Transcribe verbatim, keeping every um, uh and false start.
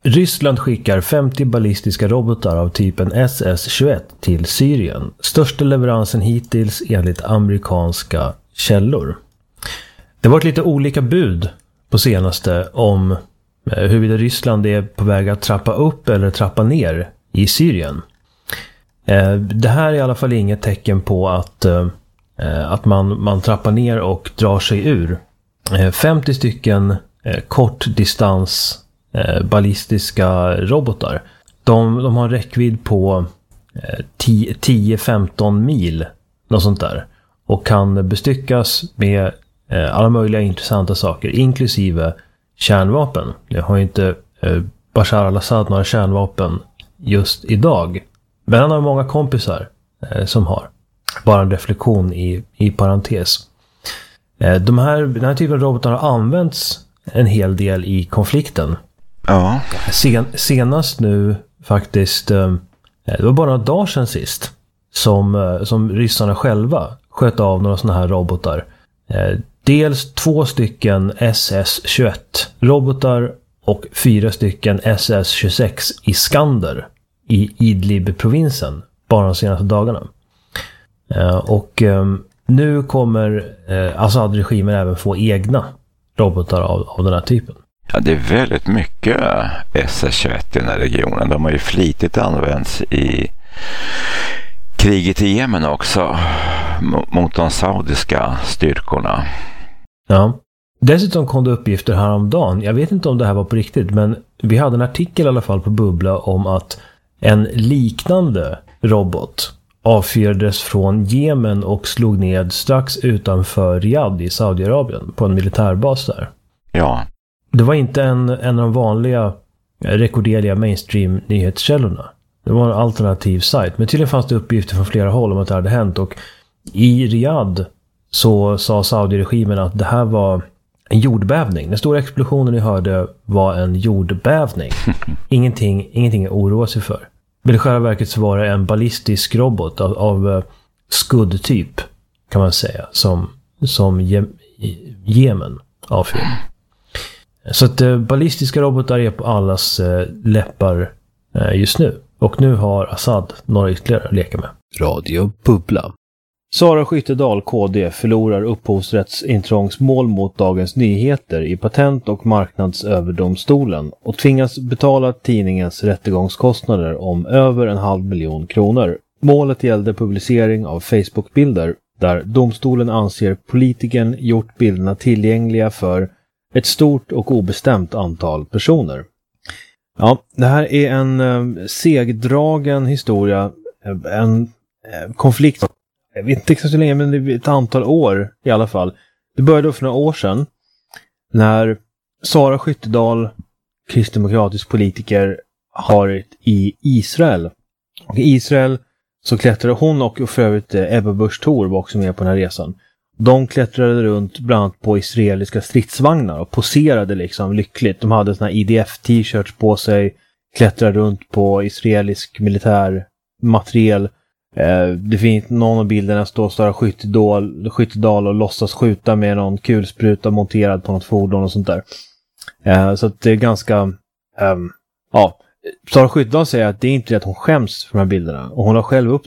Ryssland skickar femtio ballistiska robotar av typen S S tjugoett till Syrien. Största leveransen hittills enligt amerikanska källor. Det har varit lite olika bud på senaste om huruvida Ryssland är på väg att trappa upp eller trappa ner i Syrien. Det här är i alla fall inget tecken på att, att man, man trappar ner och drar sig ur. femtio stycken kortdistans ballistiska robotar. De, de har en räckvidd på tio till femton mil, något sånt där. Och kan bestyckas med alla möjliga intressanta saker, inklusive kärnvapen. Jag har inte Bashar al-Assad några kärnvapen just idag. Men han har många kompisar som har. Bara en reflektion i, i parentes. De här, den här typen av robotar har använts en hel del i konflikten. Ja. Sen, senast nu faktiskt, det var bara några dagar sedan sist som, som ryssarna själva sköt av några sådana här robotar. Dels två stycken S S tjugoett robotar och fyra stycken S S tjugosex Iskander i Idlib-provinsen bara de senaste dagarna. Och nu kommer Assad-regimen även få egna robotar av, av den här typen. Ja, det är väldigt mycket S S tjugoett i den här regionen. De har ju flitigt använts i kriget i Jemen också mot de saudiska styrkorna. Ja. Dessutom kom det uppgifter häromdagen. Jag vet inte om det här var på riktigt, men vi hade en artikel i alla fall på Bubbla om att en liknande robot avfyrades från Jemen och slog ned strax utanför Riyadh i Saudiarabien på en militärbas där. Ja. Det var inte en, en av de vanliga rekorderliga mainstream-nyhetskällorna. Det var en alternativ sajt. Men tydligen fanns det uppgifter från flera håll om att det hade hänt. Och i Riyadh så sa Saudi-regimen att det här var en jordbävning. Den stora explosionen ni hörde var en jordbävning. Ingenting, ingenting att oroa sig för. Men i själva verket så var det en ballistisk robot av, av skuddtyp, kan man säga, som, som Je- Jemen avfyrade. Så att eh, ballistiska robotar är på allas eh, läppar eh, just nu. Och nu har Assad några ytterligare att leka med. Radio Bubbla. Sara Skyttedal, K D, förlorar upphovsrättsintrångsmål mot Dagens Nyheter i Patent- och marknadsöverdomstolen och tvingas betala tidningens rättegångskostnader om över en halv miljon kronor. Målet gällde publicering av Facebook-bilder där domstolen anser politikern gjort bilderna tillgängliga för ett stort och obestämt antal personer. Ja, det här är en eh, segdragen historia, en eh, konflikt. Jag vet inte exakt hur länge, men det är ett antal år i alla fall. Det började då för några år sedan när Sara Skyttedal, kristdemokratisk politiker, har varit i Israel. Och i Israel så klättrade hon och för övrigt Ebba Busch Thor var också med på den här resan. De klättrade runt bland annat på israeliska stridsvagnar och poserade liksom lyckligt. De hade såna här I D F-t-shirts på sig, klättrade runt på israelisk militär materiel. Eh, det finns någon av bilderna står Sara Skyttedal, Skyttedal och låtsas skjuta med någon kulspruta monterad på något fordon och sånt där. Eh, så att det är ganska... Eh, ja, Sara Skyttedal säger att det är inte det att hon skäms för de här bilderna. Och hon har själv upp